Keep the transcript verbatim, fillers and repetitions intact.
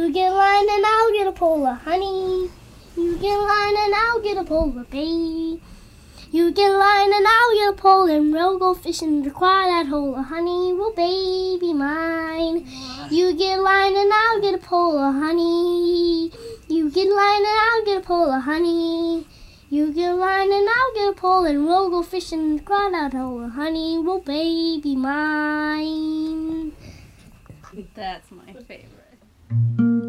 You get line and I'll get a pole of honey. You get line and I'll get a pole of bait. You get line and I'll get a pole and we'll go fishing to cry that hole of honey. Will baby mine. You get line and I'll get a pole of honey. You get line and I'll get a pole of honey. You get line and I'll get a pole and we'll go fishing to cry that hole of honey. Will baby mine. That's my favorite.